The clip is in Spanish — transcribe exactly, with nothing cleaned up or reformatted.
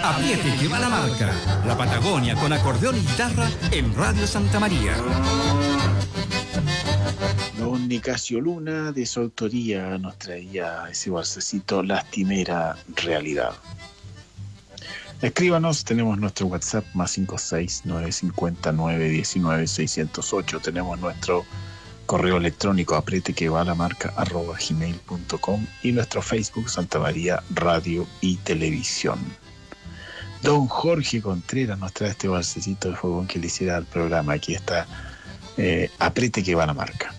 Apriete que va la marca. La Patagonia con acordeón y guitarra en Radio Santa María. Don Nicasio Luna, de su autoría, nos traía ese balsecito Lastimera Realidad. Escríbanos, tenemos nuestro WhatsApp más cinco seis nueve cinco nueve uno nueve seis cero ocho. Tenemos nuestro correo electrónico apriete que va la marca arroba gmail punto com y nuestro Facebook Santa María Radio y Televisión. Don Jorge Contreras nos trae este balsecito de fogón que le hiciera al programa. Aquí está, eh, apriete que va la marca.